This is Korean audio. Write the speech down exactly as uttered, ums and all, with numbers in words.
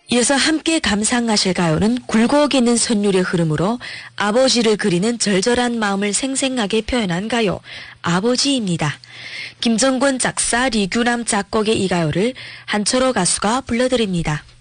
이어서 함께 감상하실 가요는 굴곡있는 선율의 흐름으로 아버지를 그리는 절절한 마음을 생생하게 표현한 가요 아버지입니다. 김정권 작사, 리규남 작곡의 이 가요를 한철호 가수가 불러드립니다.